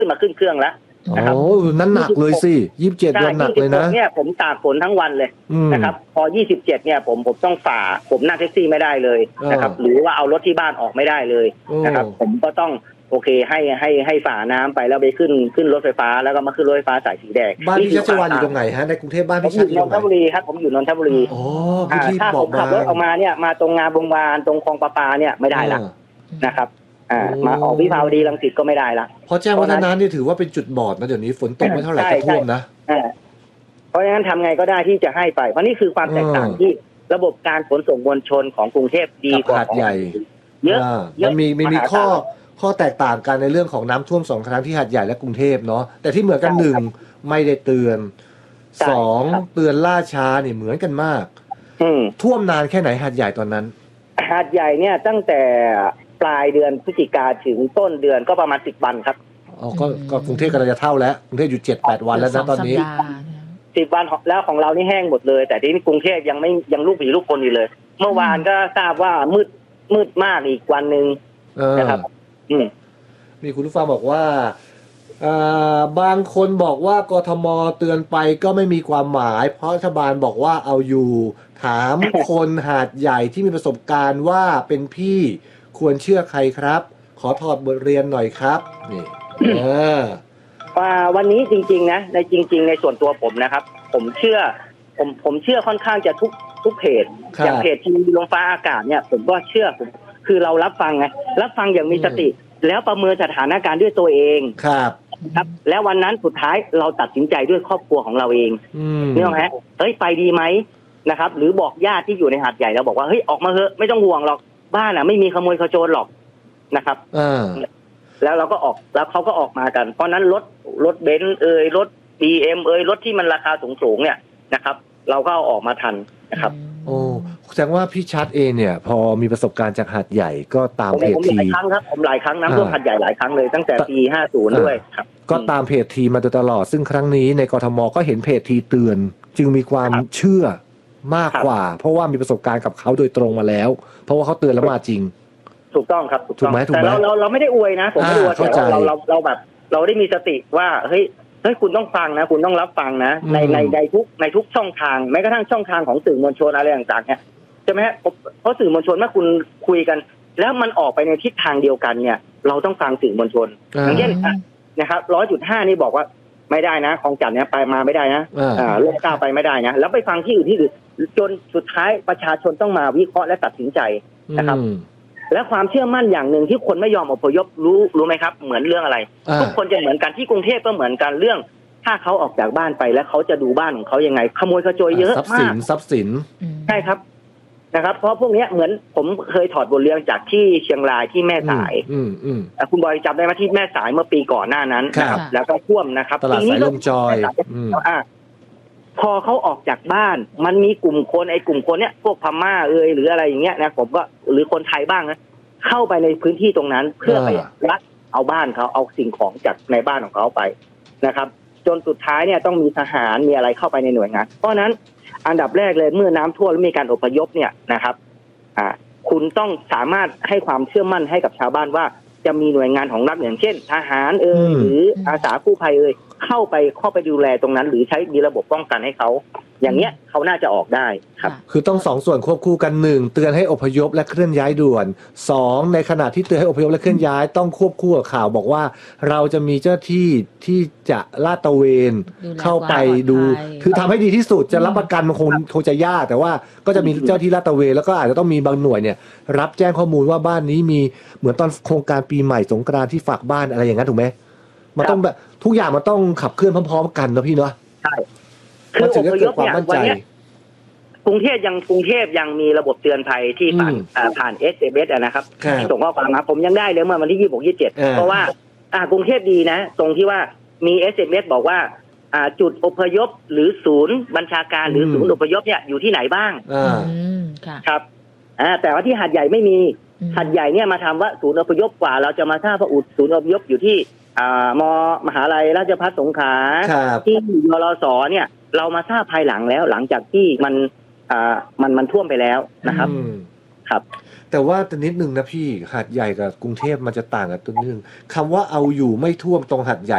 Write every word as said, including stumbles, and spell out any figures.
ขึ้นมาขึ้นเครื่องแล้วนะครับโอ้นั่นหนักเลยสิยี่สิบเจ็ดวันหนักเลยนะเนี่ยผมตากฝนทั้งวันเลยนะครับพอยี่สิบเจ็ดเนี่ยผมผมต้องฝ่าผมนั่งแท็กซี่ไม่ได้เลยนะครับหรือว่าเอารถที่บ้านออกไม่ได้เลยนะครับผมก็ต้องโอเคให้ให้ให้ฝ่าน้ำไปแล้วไปขึ้นขึ้นรถไฟฟ้าแล้วก็มาขึ้นรถไฟฟ้าสายสีแดงบ้านพี่ชัชวาลอยู่ตรงไหนฮะในกรุงเทพบ้านพี่ชัชวาลอยู่นนทบุรีครับผมอยู่นนทบุรีอ๋อพี่ถ้าผมขับรถออกมาเนี่ยมาตรงงานบงวานตรงคลองประปาเนี่ยไม่ได้ละนะครับอ่ามาออกวิภาวดีรังสิตก็ไม่ได้ละเพราะแจ้งวัฒนะนี่ถือว่าเป็นจุดบอดนะเดี๋ยวนี้ฝนตกไม่เท่าไหร่จะท่วมนะเพราะฉะนั้นทำไงก็ได้ที่จะให้ไปเพราะนี่คือความแตกต่างที่ระบบการขนส่งมวลชนของกรุงเทพดีกว่าหาดใหญ่เยอะมันมีมีข้อข้อแตกต่างกันในเรื่องของน้ำท่วมสองครั้งที่หาดใหญ่และกรุงเทพเนาะแต่ที่เหมือนกันหนึ่งไม่ได้เตือนสองเตือนล่าช้านี่เหมือนกันมากท่วมนานแค่ไหนหาดใหญ่ตอนนั้นหาดใหญ่เนี่ยตั้งแต่ปลายเดือนพฤศจิกาถึงต้นเดือนก็ประมาณสิบวันครับอ๋อก็ก็กรุงเทพกำลังจะเท่าแล้วกรุงเทพอยู่เจ็ดแปดวันแล้วนะตอนนี้สิบวันแล้วของเรานี่แห้งหมดเลยแต่ที่กรุงเทพยังไม่ยังลูกผีลูกคนอยู่เลยเมื่อวานก็ทราบว่ามืดมืดมากอีกวันหนึ่งนะครับมีคุณผู้ฟังบอกว่าบางคนบอกว่ากทมเตือนไปก็ไม่มีความหมายเพราะรัฐบาลบอกว่าเอาอยู่ถามคนหาดใหญ่ที่มีประสบการณ์ว่าเป็นพี่ควรเชื่อใครครับขอถอดบทเรียนหน่อยครับนี่เออวันนี้จริงๆนะในจริงๆในส่วนตัวผมนะครับผมเชื่อผมผมเชื่อค่อนข้างจะทุกทุกเพจอย่างเพจทีวีลมฟ้าอากาศเนี่ยผมก็เชื่อผมคือเรารับฟังไงรับฟังอย่างมีสติแล้วประเมินสถานการณ์ด้วยตัวเองครับครับแล้ววันนั้นสุดท้ายเราตัดสินใจด้วยครอบครัวของเราเองนี่ฮะเฮ้ยไปดีไหมนะครับหรือบอกญาติที่อยู่ในหาดใหญ่แล้วบอกว่าเฮ้ยออกมาเถอะไม่ต้องห่วงหรอกบ้านอ่ะไม่มีขโมยขโจรหรอกนะครับแล้วเราก็ออกแล้วเขาก็ออกมากันเพราะนั้นรถรถเบนซ์เอ่ยรถ บี เอ็ม เอ่ยรถที่มันราคาสูงๆเนี่ยนะครับเราก็เอาออกมาทันนะครับโอ้แสดงว่าพี่ชัดเองเนี่ยพอมีประสบการณ์จากหาดใหญ่ก็ตามเพจทีหลายครั้งครับผมหลายครั้งน้ำท่วมหาดใหญ่หลายครั้งเลยตั้งแต่ปีห้าสิบด้วยครับก็ตามเพจทีมาโดยตลอดซึ่งครั้งนี้ในกทมก็เห็นเพจทีเตือนจึงมีความเชื่อมากกว่าเพราะว่ามีประสบการณ์กับเขาโดยตรงมาแล้วเพราะว่าเขาเตือนแล้วมาจริงถูกต้องครับถูกไหมถูกไหมแต่เราเราเราไม่ได้อวยนะผมไม่ได้อวยแต่เราเราเราแบบเราได้มีสติว่าเฮ้ยเฮ้ยคุณต้องฟังนะคุณต้องรับฟังนะในในในทุกในทุกช่องทางแม้กระทั่งช่องทางของสื่อมวลชนอะไรต่างๆเนี่ยใช่ไหมฮะเพราะสื่อมวลชนเมื่อคุณคุยกันแล้วมันออกไปในทิศทางเดียวกันเนี่ยเราต้องฟังสื่อมวลชนอย่างเช่นนะครับร้อยจุดห้านี่บอกว่าไม่ได้นะของจันเนี่ยไปมาไม่ได้นะอ่าโลกเก้าไปไม่ได้นะแล้วไปฟังที่อื่นที่อื่นจนสุดท้ายประชาชนต้องมาวิเคราะห์และตัดสินใจนะครับและความเชื่อมั่นอย่างหนึ่งที่คนไม่ยอมอพยพรู้รู้ไหมครับเหมือนเรื่องอะไรทุกคนจะเหมือนกันที่กรุงเทพก็เหมือนกันเรื่องถ้าเขาออกจากบ้านไปแล้วเขาจะดูบ้านของเขายังไงขโมยขโจรเยอะมากทรัพย์สินใช่ครับนะครับเพราะพวกนี้เหมือนผมเคยถอดบทเรียนจากที่เชียงรายที่แม่สายคุณบอยจำได้ไหมที่แม่สายเมื่อปีก่อนหน้านั้นนะครับแล้วก็ท่วมนะครับตลาดสายลมจอยพอเขาออกจากบ้านมันมีกลุ่มคนไอ้กลุ่มคนเนี้ยพวกพม่าเอ่ยหรืออะไรอย่างเงี้ยนะผมก็หรือคนไทยบ้างนะเข้าไปในพื้นที่ตรงนั้นเพื่อไปลักเอาบ้านเขาเอาสิ่งของจากในบ้านของเขาไปนะครับจนสุดท้ายเนี่ยต้องมีทหารมีอะไรเข้าไปในหน่วยงานเพราะนั้นอันดับแรกเลยเมื่อน้ำท่วมแล้วมีการอพยพเนี่ยนะครับอ่าคุณต้องสามารถให้ความเชื่อมั่นให้กับชาวบ้านว่าจะมีหน่วยงานของรัฐอย่างเช่นทหารเอ่ยหรืออาสากู้ภัยเอ่ยเข้าไปเข้าไปดูแลตรงนั้นหรือใช้มีระบบป้องกันให้เขาอย่างเงี้ยเขาน่าจะออกได้ครับคือต้องสองส่วนควบคู่กันหนึ่งเตือนให้อพยพและเคลื่อนย้ายด่วนสองในขณะที่เตือนให้อพยพและเคลื่อนย้ายต้องควบคู่กับข่าวบอกว่าเราจะมีเจ้าที่ที่จะลาดตระเวนเข้าไปดูคือทำให้ดีที่สุดจะรับประกันมันคงคงจะยากแต่ว่าก็จะมีเจ้าที่ลาดตระเวนแล้วก็อาจจะต้องมีบางหน่วยเนี่ยรับแจ้งข้อมูลว่าบ้านนี้มีเหมือนตอนโครงการปีใหม่สงกรานต์ที่ฝากบ้านอะไรอย่างนั้นถูกไหมมันต้องแบบทุกอย่างมันต้องขับเคลื่อนพร้อมๆกันนะพี่เนาะใช่คืออพยพเนี่ยวันนี้กรุงเทพยังกรุงเทพยังมีระบบเตือนภัยที่ผ่านผ่าน เอส เอ็ม เอส นะครับส่งข้อความมาผมยังได้เลยเมื่อวันที่ยี่สิบหก ยี่สิบเจ็ดเพราะว่าอ่ากรุงเทพดีนะตรงที่ว่ามี เอส เอ็ม เอส บอกว่าอ่าจุดอพยพหรือศูนย์บัญชาการหรือศูนย์อพยพเนี่ยอยู่ที่ไหนบ้างครับอ่าแต่ว่าที่หาดใหญ่ไม่มีหาดใหญ่เนี่ยมาทำว่าศูนย์อพยพกว่าเราจะมาทราบว่าศูนย์อพยพอยู่ที่อ่ามมหาลัยราชภัฏสงขลาที่ยรสเนี่ยเรามาทราบภายหลังแล้วหลังจากที่มันอ่ามันมันท่วมไปแล้วนะครับครับแต่ว่าแต่นิดนึงนะพี่หาดใหญ่กับกรุงเทพมันจะต่างกันตัวนึงคำว่าเอาอยู่ไม่ท่วมตรงหาดใหญ่